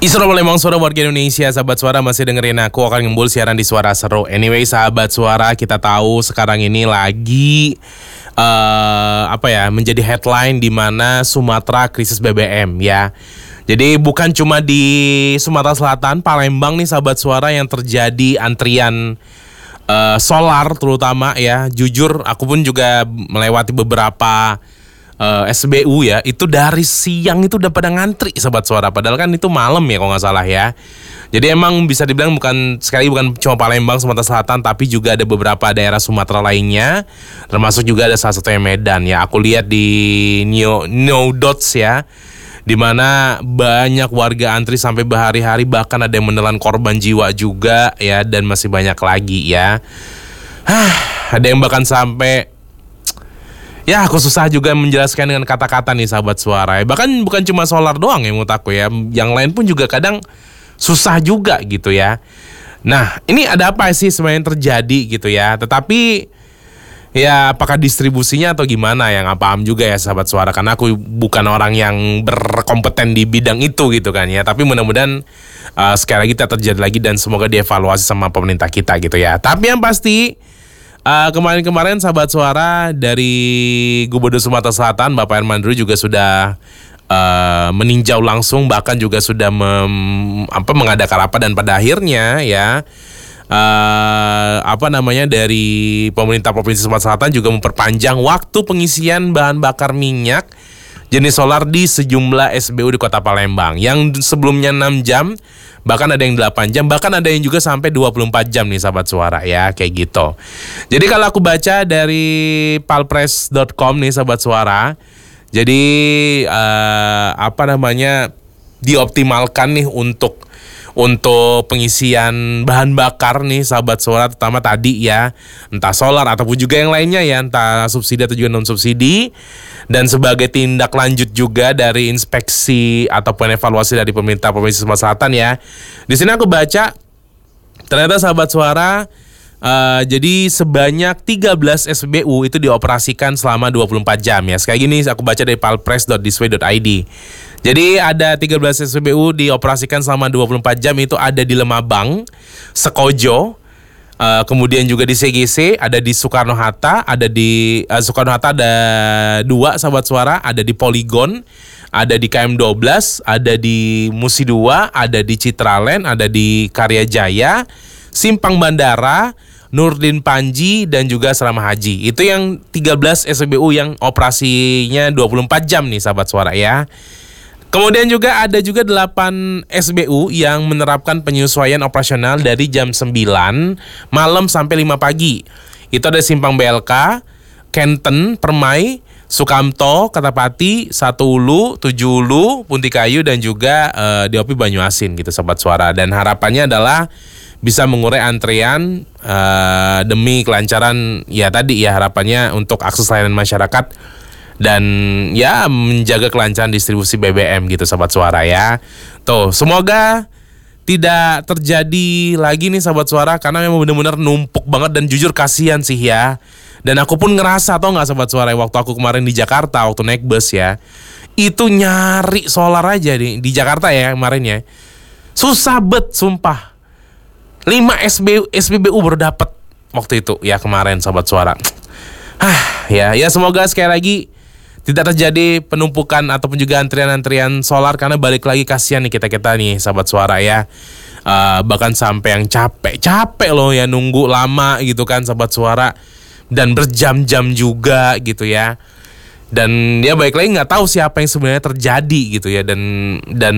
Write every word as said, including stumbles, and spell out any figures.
Isra Palembang, suara warga Indonesia. Sahabat Suara masih dengerin aku, akan ngembul siaran di Suara Seru. Anyway, sahabat Suara, kita tahu sekarang ini lagi uh, apa ya menjadi headline di mana Sumatera krisis B B M ya. Jadi bukan cuma di Sumatera Selatan, Palembang nih sahabat Suara yang terjadi antrian uh, solar terutama ya. Jujur aku pun juga melewati beberapa Uh, S B U ya, itu dari siang itu udah pada ngantri sahabat Suara, padahal kan itu malam ya kalau nggak salah ya. Jadi emang bisa dibilang bukan sekali bukan cuma Palembang Sumatera Selatan, tapi juga ada beberapa daerah Sumatera lainnya, termasuk juga ada salah satunya Medan ya. Aku lihat di New, New Dots ya, dimana banyak warga antri sampai berhari-hari, bahkan ada yang menelan korban jiwa juga ya, dan masih banyak lagi ya. Hah, ada yang bahkan sampai, ya aku susah juga menjelaskan dengan kata-kata nih sahabat Suara. Bahkan bukan cuma solar doang ya menurut aku ya, yang lain pun juga kadang susah juga gitu ya. Nah ini ada apa sih sebenarnya yang terjadi gitu ya. Tetapi ya apakah distribusinya atau gimana ya, nggak paham juga ya sahabat Suara, karena aku bukan orang yang berkompeten di bidang itu gitu kan ya. Tapi mudah-mudahan uh, sekali lagi tidak terjadi lagi dan semoga dievaluasi sama pemerintah kita gitu ya. Tapi yang pasti Uh, kemarin-kemarin sahabat Suara, dari Gubernur Sumatera Selatan Bapak Hermansyah juga sudah uh, meninjau langsung, bahkan juga sudah mem, apa, mengadakan rapat, dan pada akhirnya ya uh, apa namanya dari pemerintah Provinsi Sumatera Selatan juga memperpanjang waktu pengisian bahan bakar minyak jenis solar di sejumlah S B U di Kota Palembang, yang sebelumnya enam jam, bahkan ada yang delapan jam, bahkan ada yang juga sampai dua puluh empat jam nih sahabat Suara ya, kayak gitu. Jadi kalau aku baca dari palpres dot com nih sahabat Suara, jadi uh, apa namanya dioptimalkan nih untuk untuk pengisian bahan bakar nih sahabat Suara, terutama tadi ya, entah solar ataupun juga yang lainnya ya, entah subsidi atau juga non subsidi. Dan sebagai tindak lanjut juga dari inspeksi ataupun evaluasi dari pemerintah Provinsi Sumatera Selatan ya, di sini aku baca ternyata sahabat Suara, uh, jadi sebanyak tiga belas S B U itu dioperasikan selama dua puluh empat jam ya. Sekali gini aku baca dari palpres dot disway dot i d. Jadi ada tiga belas S B U dioperasikan selama dua puluh empat jam, itu ada di Lemabang, Sekojo, uh, kemudian juga di C G C, ada di Soekarno-Hatta, ada di uh, Soekarno-Hatta ada dua sahabat Suara, ada di Polygon, ada di K M dua belas, ada di Musi dua, ada di Citraland, ada di Karyajaya, Simpang Bandara, Nurdin Panji, dan juga Asrama Haji. Itu yang tiga belas S B U yang operasinya dua puluh empat jam nih sahabat Suara ya. Kemudian juga ada juga delapan S B U yang menerapkan penyesuaian operasional dari jam sembilan malam sampai lima pagi. Itu ada Simpang B L K, Kenten, Permai, Sukamto, Kertapati, Satu Ulu, Tujuh Ulu, Puntikayu, dan juga uh, D O P Banyuasin gitu sahabat Suara. Dan harapannya adalah bisa mengurai antrean uh, demi kelancaran ya tadi ya, harapannya untuk akses layanan masyarakat dan ya menjaga kelancaran distribusi B B M gitu sahabat Suara ya. Tuh, semoga tidak terjadi lagi nih sahabat Suara, karena memang benar-benar numpuk banget dan jujur kasihan sih ya. Dan aku pun ngerasa, tau gak sahabat Suara, waktu aku kemarin di Jakarta waktu naik bus ya, itu nyari solar aja di, di Jakarta ya kemarin ya, susah bet sumpah. lima S B U, S B B U baru dapet waktu itu ya kemarin sahabat Suara. Hah, ya ya semoga sekali lagi tidak terjadi penumpukan ataupun juga antrian-antrian solar, karena balik lagi kasihan nih kita-kita nih sahabat Suara ya. Uh, bahkan sampai yang capek-capek loh ya nunggu lama gitu kan sahabat Suara, dan berjam-jam juga gitu ya. Dan ya balik lagi nggak tahu siapa yang sebenarnya terjadi gitu ya, dan dan